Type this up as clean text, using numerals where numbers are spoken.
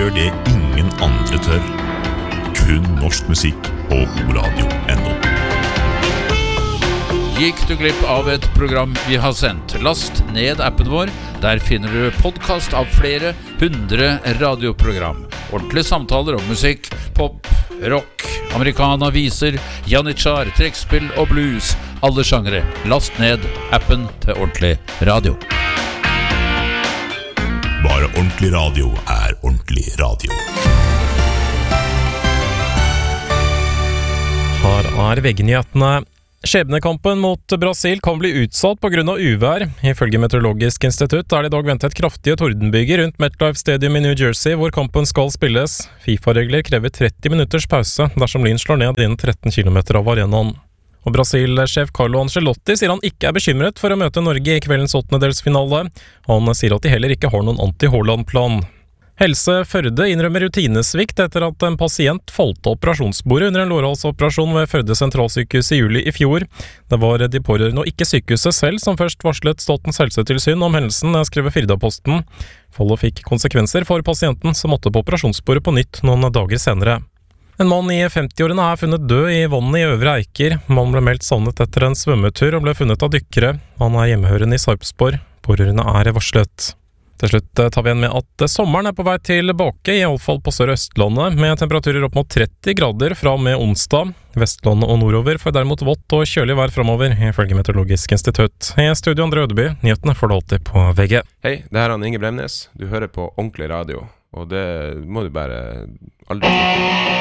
gjør det ingen andre tør. Kun norsk musikk på oradio.no. Gikk du glipp av et program vi har sendt? Last ned appen vår. Der finner du podcast av flere 100 radioprogram. Ordentlige samtaler om musikk, pop, rock, americana, viser, janitsjar, trekkspill og blues. Alle sjangere. Last ned appen til Ordentlig Radio. Bare ordentlig radio ordentlig radio. Her VG-nyhetene. Skjebnekampen mot Brasil kan bli utsatt på grunn av uvær. Ifølge Meteorologisk institutt det i dag ventet kraftige tordenbyger rundt MetLife Stadium i New Jersey, hvor kampen skal spilles. FIFA-regler krever 30 minutters pause dersom Lyn slår ned innen 13 kilometer av arenaen. Og Brasil-sjef Carlo Ancelotti sier han ikke bekymret for å møte Norge i kveldens åttendedelsfinale. Han sier at de heller ikke har noen anti-Haaland-plan. Helse Førde innrømmer rutinesvikt etter at en pasient falt av operasjonsbordet under en lårhalsoperasjon ved Førde sentralsykehus i juli i fjor. Det var de pårørende og ikke sykehuset selv som først varslet Statens helsetilsyn om hendelsen, skriver Firdaposten. Fallet fikk konsekvenser for pasienten som måtte på operasjonsbordet på nytt noen dager senere. En mann i 50-årene funnet død i vannet i Øvre Eiker. Mannen ble meldt savnet etter en svømmetur og ble funnet av dykkere. Han hjemmehørende i Sarpsborg. Pårørende varslet. Til slutt tar vi igjen med at sommeren på vei tilbake, i alle fall på Sør-Østlandet, med temperaturer opp mot 30 grader fra og med onsdag. Vestlandet og nordover får derimot vått og kjølig vær fremover, ifølge Meteorologisk institutt. I studio Andre Ødeby, nyhetene får du alltid på VG. Hei, det her Inge Bremnes. Du hører på Ordentlig Radio, og det må du bare aldri...